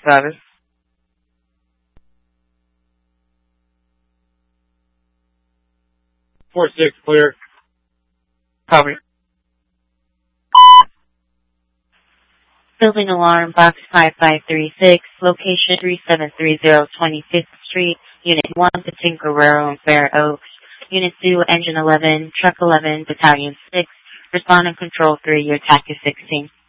status. 4-6 clear. Copy. Building alarm, box 5536, location 3730 25th Street, Unit 1, Patin Guerrero and Fair Oaks. Unit 2, Engine 11, Truck 11, Battalion 6, Respond and Control 3, your TAC is 16.